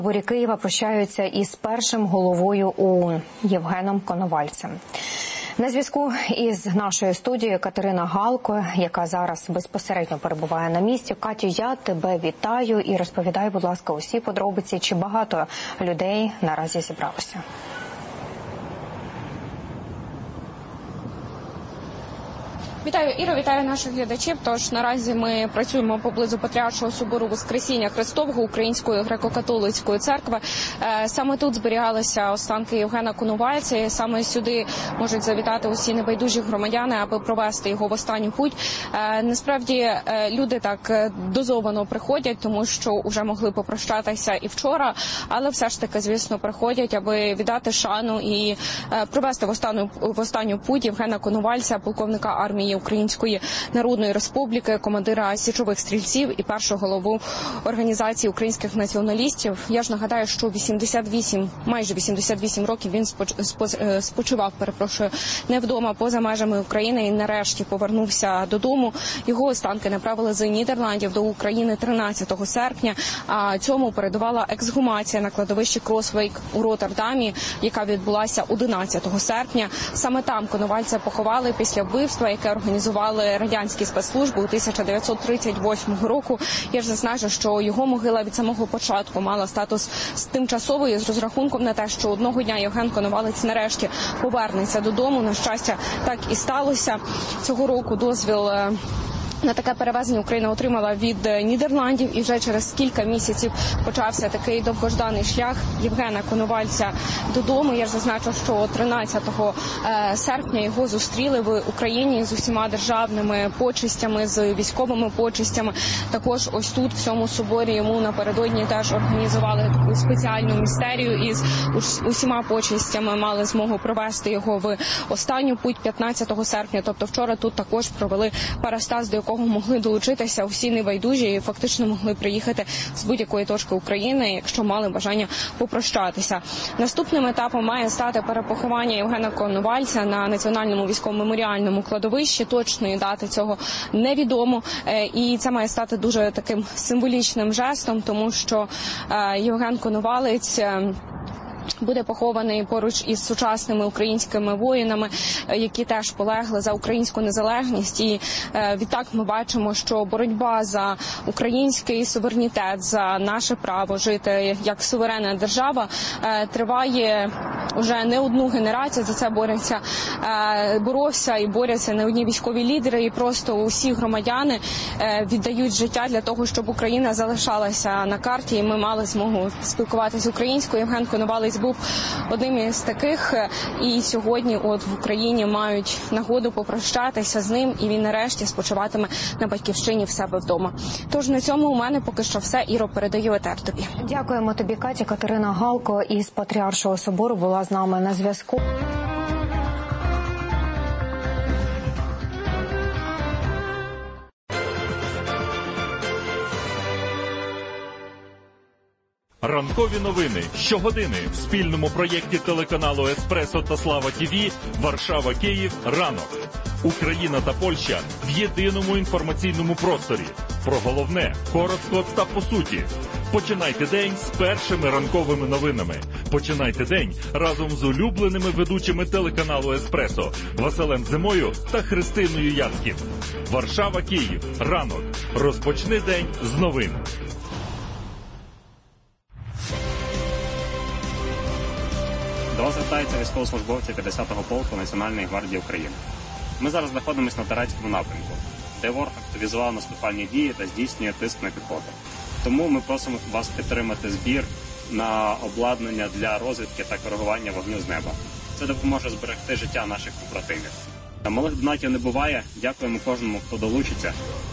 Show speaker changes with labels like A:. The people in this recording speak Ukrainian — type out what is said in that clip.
A: Бурі Києва прощаються із першим головою ОУН Євгеном Коновальцем. На зв'язку із нашою студією Катерина Галко, яка зараз безпосередньо перебуває на місці. Катю, я тебе вітаю і розповідай, будь ласка, усі подробиці, чи багато людей наразі зібралося.
B: Вітаю, Іро, вітаю наших глядачів. Тож наразі ми працюємо поблизу Патріаршого собору Воскресіння Христового Української греко-католицької церкви. Саме тут зберігалися останки Євгена Коновальця. І саме сюди можуть завітати усі небайдужі громадяни, аби провести його в останню путь. Насправді люди так дозовано приходять, тому що вже могли попрощатися і вчора, але все ж таки, звісно, приходять, аби віддати шану і провести в останню путь Євгена Коновальця, полковника армії Української Народної Республіки, командира січових стрільців і першого голову організації українських націоналістів. Я ж нагадаю, що майже 88 років він спочивав, не вдома, поза межами України, і нарешті повернувся додому. Його останки направили з Нідерландів до України 13 серпня, а цьому передувала ексгумація на кладовищі Кросвейк у Роттердамі, яка відбулася 11 серпня. Саме там Коновальця поховали після вбивства, яке організували радянські спецслужби у 1938 року. Я ж зазначу, що його могила від самого початку мала статус тимчасової з розрахунком на те, що одного дня Євген Коновалець нарешті повернеться додому. На щастя, так і сталося. Цього року дозвіл на таке перевезення Україна отримала від Нідерландів, і вже через кілька місяців почався такий довгожданий шлях Євгена Коновальця додому. Я ж зазначу, що 13 серпня його зустріли в Україні з усіма державними почестями, з військовими почестями. Також ось тут, в цьому соборі, йому напередодні теж організували таку спеціальну містерію і з усіма почестями мали змогу провести його в останню путь 15 серпня. Тобто вчора тут також провели парастаз, до якого могли долучитися усі небайдужі і фактично могли приїхати з будь-якої точки України, якщо мали бажання попрощатися. Наступним етапом має стати перепоховання Євгена Коновальця на Національному військово-меморіальному кладовищі. Точної дати цього невідомо. І це має стати дуже таким символічним жестом, тому що Євген Коновалець буде похований поруч із сучасними українськими воїнами, які теж полегли за українську незалежність. І відтак ми бачимо, що боротьба за український суверенітет, за наше право жити як суверенна держава триває вже не одну генерацію. За це боровся і борються не одні військові лідери, і просто усі громадяни віддають життя для того, щоб Україна залишалася на карті, і ми мали змогу спілкуватися українською. Євген Коновалець був одним із таких, і сьогодні в Україні мають нагоду попрощатися з ним, і він нарешті спочиватиме на батьківщині в себе вдома. Тож на цьому у мене поки що все. Іро, передаю етер тобі.
A: Дякуємо тобі, Катя. Катерина Галко із Патріаршого собору була з нами на зв'язку.
C: Ранкові новини щогодини в спільному проєкті телеканалу «Еспресо» та «Слава ТВ» Варшава-Київ ранок. Україна та Польща в єдиному інформаційному просторі. Про головне, коротко та по суті. Починайте день з першими ранковими новинами. Починайте день разом з улюбленими ведучими телеканалу «Еспресо» Василем Зимою та Христиною Яцьків. Варшава-Київ ранок. Розпочни день з новин.
D: До вас звертаються військовослужбовці 50-го полку Національної гвардії України. Ми зараз знаходимося на Тарецькому напрямку, де ворог активізував наступальні дії та здійснює тиск на піхоту. Тому ми просимо вас підтримати збір на обладнання для розвідки та коригування вогню з неба. Це допоможе зберегти життя наших побратимів. Малих донатів не буває. Дякуємо кожному, хто долучиться.